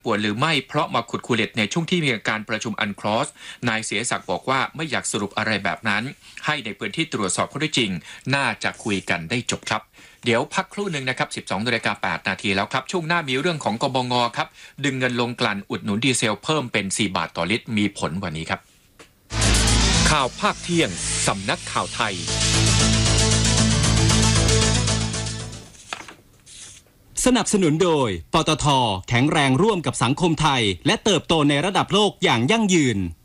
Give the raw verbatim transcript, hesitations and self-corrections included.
ป่วนหรือไม่เพราะมาขุดคูเลตในช่วงที่มีการประชุมอันคลอสนายเสียศักดิ์บอกว่าไม่อยากสรุปอะไรแบบนั้นให้ในพื้นที่ตรวจสอบข้อเท็จจริงน่าจะคุยกันได้จบครับเดี๋ยวพักครู่หนึ่งนะครับ สิบสองนาฬิกาแปดนาทีแล้วครับช่วงหน้ามีเรื่องของกบง.ครับดึงเงินลงกลั่นอุดหนุนดีเซลเพิ่มเป็นสี่บาทต่อลิตรมีผลวันนี้ครับข่าวภาคเที่ยงสำนักข่าวไทยสนับสนุนโดยปตท.แข็งแรงร่วมกับสังคมไทยและเติบโตในระดับโลกอย่างยั่งยืน